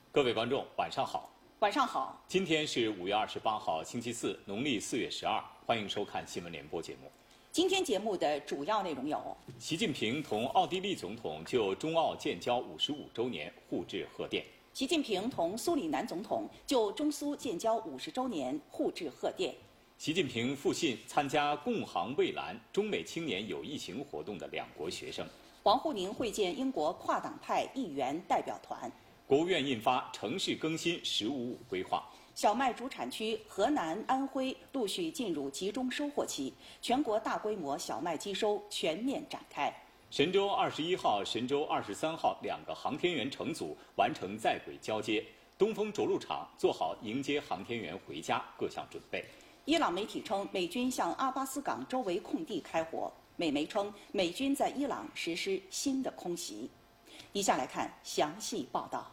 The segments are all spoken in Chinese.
各位观众，晚上好。 晚上好。 今天是5月28号，星期四，农历4月12，欢迎收看新闻联播节目。 今天节目的主要内容有： 习近平同奥地利总统就中澳建交55周年互致贺电； 习近平同苏里南总统就中苏建交50周年互致贺电； 习近平复信参加共航蔚蓝中美青年友谊行活动的两国学生； 王沪宁会见英国跨党派议员代表团； 国务院印发城市更新“十五五”规划； 小麦主产区河南、安徽陆续进入集中收获期，全国大规模小麦机收全面展开。 神舟21号、神舟23号两个航天员乘组完成在轨交接，东风着陆场做好迎接航天员回家各项准备。 伊朗媒体称，美军向阿巴斯港周围空地开火。美媒称，美军在伊朗实施新的空袭。以下来看详细报道。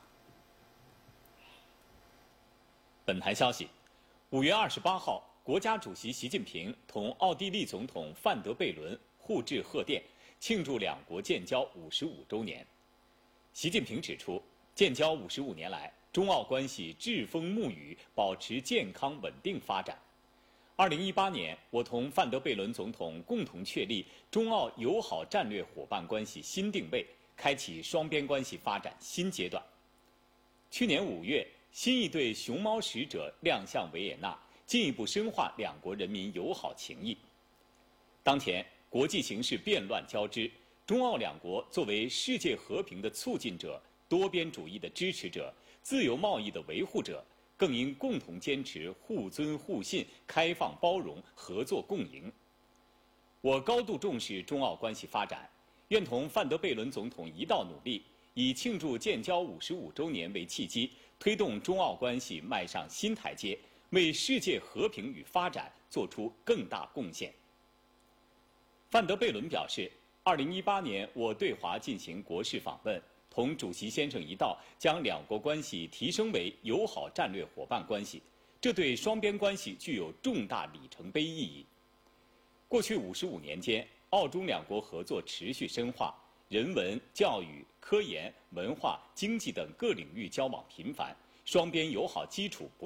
本台消息，5月28号，国家主席习近平同奥地利总统范德贝伦互致贺电，庆祝两国建交55周年。习近平指出，建交55年来，中澳关系栉风沐雨，保持健康稳定发展。2018年，我同范德贝伦总统共同确立中澳友好战略伙伴关系新定位，开启双边关系发展新阶段。去年5月，新一队熊猫使者亮相维也纳，进一步深化两国人民友好情谊。当前，国际形势变乱交织，中澳两国作为世界和平的促进者、多边主义的支持者、自由贸易的维护者，更应共同坚持互尊互信、开放包容、合作共赢。我高度重视中澳关系发展，愿同范德贝伦总统一道努力，以庆祝建交55周年为契机，推动中澳关系迈上新台阶，为世界和平与发展作出更大贡献。范德贝伦表示，2018年我对华进行国事访问，同主席先生一道将两国关系提升为友好战略伙伴关系，这对双边关系具有重大里程碑意义。过去55年间，澳中两国合作持续深化，人文、教育、科研、文化、经济等各领域交往频繁，双边友好基础